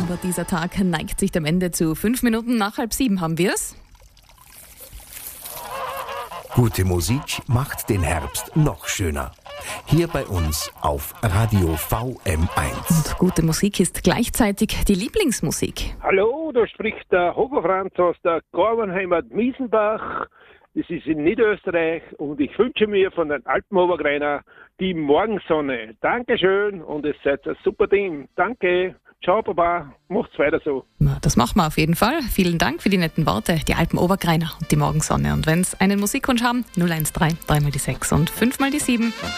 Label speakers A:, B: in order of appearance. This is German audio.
A: Aber dieser Tag neigt sich dem Ende zu. 5 Minuten nach 6:30 haben wir es.
B: Gute Musik macht den Herbst noch schöner. Hier bei uns auf Radio VM1.
A: Und gute Musik ist gleichzeitig die Lieblingsmusik.
C: Hallo, da spricht der Hofer-Franz aus der Gorbenheimat Miesenbach. Das ist in Niederösterreich und ich wünsche mir von den Alpen-Obergreiner die Morgensonne. Dankeschön und es seid ein super Team. Danke. Ciao, Baba. Macht's weiter so.
A: Na, das machen wir auf jeden Fall. Vielen Dank für die netten Worte. Die Alpen-Obergreiner und die Morgensonne. Und wenn Sie einen Musikwunsch haben, 013 3 mal die 6 und 5 mal die 7.